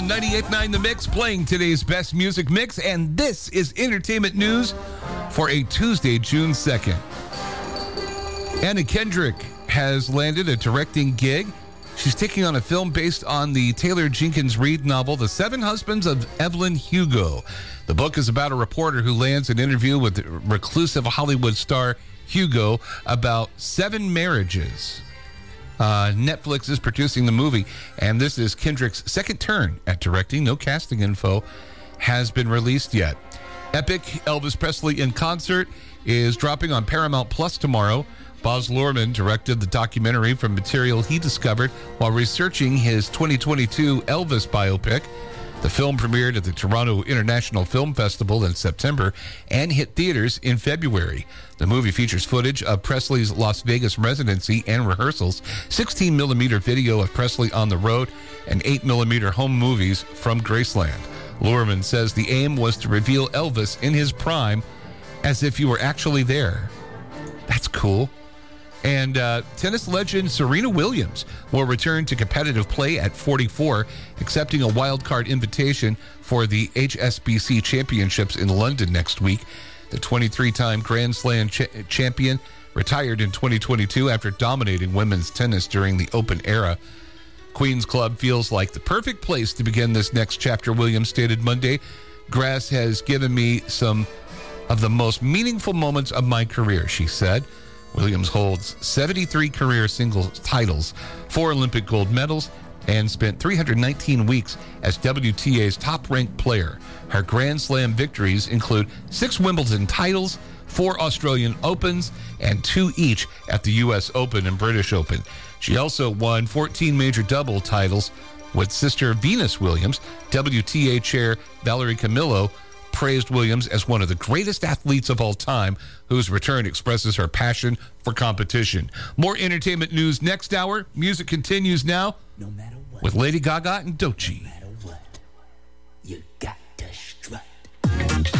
on 98.9 The Mix, playing today's best music mix, and this is entertainment news for a Tuesday, June 2nd. Anna Kendrick has landed a directing gig. She's taking on a film based on the Taylor Jenkins Reid novel, The Seven Husbands of Evelyn Hugo. The book is about a reporter who lands an interview with reclusive Hollywood star Hugo about 7 marriages. Netflix is producing the movie, and this is Kendrick's second turn at directing. No casting info has been released yet. Epic Elvis Presley in Concert is dropping on Paramount Plus tomorrow. Baz Luhrmann directed the documentary from material he discovered while researching his 2022 Elvis biopic. The film premiered at the Toronto International Film Festival in September and hit theaters in February. The movie features footage of Presley's Las Vegas residency and rehearsals, 16mm video of Presley on the road, and 8mm home movies from Graceland. Luhrmann says the aim was to reveal Elvis in his prime as if you were actually there. That's cool. And tennis legend Serena Williams will return to competitive play at 44, accepting a wild card invitation for the HSBC Championships in London next week. The 23-time Grand Slam champion retired in 2022 after dominating women's tennis during the Open era. Queen's Club feels like the perfect place to begin this next chapter, Williams stated Monday. Grass has given me some of the most meaningful moments of my career, she said. Williams holds 73 career singles titles, 4 Olympic gold medals, and spent 319 weeks as WTA's top-ranked player. Her Grand Slam victories include 6 Wimbledon titles, 4 Australian Opens, and 2 each at the U.S. Open and British Open. She also won 14 major double titles with sister Venus Williams. WTA chair Valerie Camillo praised Williams as one of the greatest athletes of all time, whose return expresses her passion for competition. More entertainment news next hour. Music continues now, no matter what, with Lady Gaga and Doechii. No matter what, you got